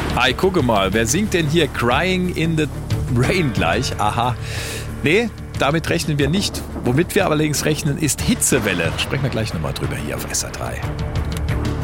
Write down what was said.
Hi, gucke mal, wer singt denn hier Crying in the Rain gleich? Aha. Nee, damit rechnen wir nicht. Womit wir allerdings rechnen, ist Hitzewelle. Sprechen wir gleich nochmal drüber hier auf SR3.